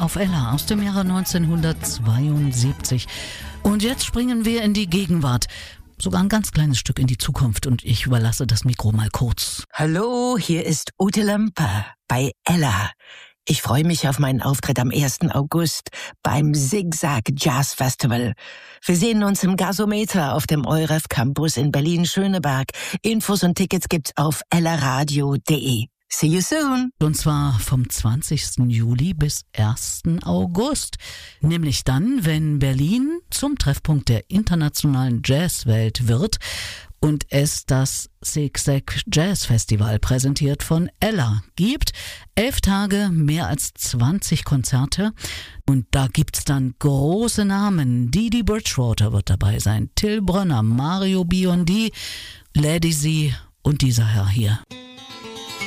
auf Ella aus dem Jahre 1972. Und jetzt springen wir in die Gegenwart. Sogar ein ganz kleines Stück in die Zukunft und ich überlasse das Mikro mal kurz. Hallo, hier ist Ute Lampe bei Ella. Ich freue mich auf meinen Auftritt am 1. August beim Zigzag Jazz Festival. Wir sehen uns im Gasometer auf dem EUREF Campus in Berlin-Schöneberg. Infos und Tickets gibt's auf ellaradio.de. See you soon! Und zwar vom 20. Juli bis 1. August. Nämlich dann, wenn Berlin zum Treffpunkt der internationalen Jazzwelt wird und es das Zigzag Jazz Festival präsentiert von Ella gibt. 11 Tage, mehr als 20 Konzerte. Und da gibt's dann große Namen. Didi Bridgewater wird dabei sein, Till Brönner, Mario Biondi, Lady Z und dieser Herr hier.